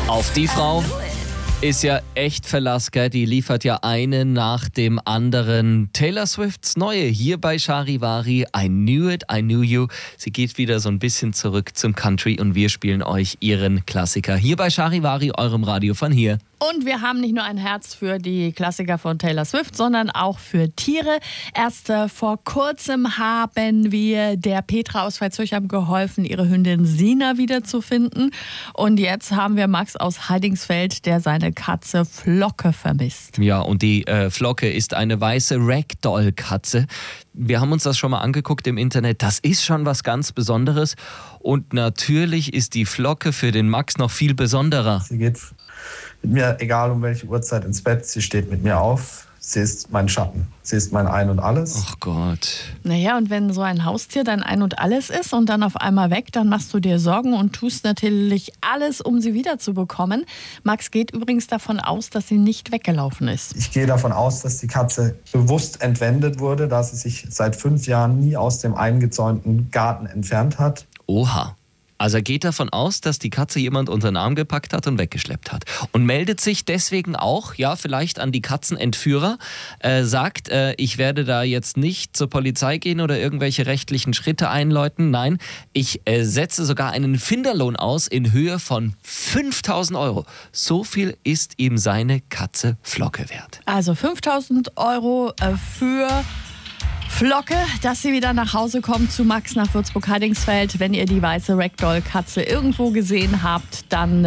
Auf die Frau ist ja echt Verlass, gell? Die liefert ja einen nach dem anderen. Taylor Swifts neue hier bei Charivari. I Knew It, I Knew You. Sie geht wieder so ein bisschen zurück zum Country und wir spielen euch ihren Klassiker hier bei Charivari, eurem Radio von hier. Und wir haben nicht nur ein Herz für die Klassiker von Taylor Swift, sondern auch für Tiere. Erst vor kurzem haben wir der Petra aus Veitshöchheim geholfen, ihre Hündin Sina wiederzufinden. Und jetzt haben wir Max aus Heidingsfeld, der seine Katze Flocke vermisst. Ja, und die Flocke ist eine weiße Ragdoll-Katze. Wir haben uns das schon mal angeguckt im Internet. Das ist schon was ganz Besonderes. Und natürlich ist die Flocke für den Max noch viel besonderer. Sie geht mit mir, egal um welche Uhrzeit, ins Bett. Sie steht mit mir auf. Sie ist mein Schatten. Sie ist mein Ein und Alles. Ach Gott. Naja, und wenn so ein Haustier dein Ein und Alles ist und dann auf einmal weg, dann machst du dir Sorgen und tust natürlich alles, um sie wiederzubekommen. Max geht übrigens davon aus, dass sie nicht weggelaufen ist. Ich gehe davon aus, dass die Katze bewusst entwendet wurde, da sie sich seit 5 Jahren nie aus dem eingezäunten Garten entfernt hat. Oha. Also er geht davon aus, dass die Katze jemand unter den Arm gepackt hat und weggeschleppt hat. Und meldet sich deswegen auch, ja, vielleicht an die Katzenentführer, sagt, ich werde da jetzt nicht zur Polizei gehen oder irgendwelche rechtlichen Schritte einläuten. Nein, ich setze sogar einen Finderlohn aus in Höhe von 5.000 Euro. So viel ist ihm seine Katze Flocke wert. Also 5.000 Euro für Flocke, dass sie wieder nach Hause kommt zu Max nach Würzburg-Heidingsfeld. Wenn ihr die weiße Ragdoll-Katze irgendwo gesehen habt, dann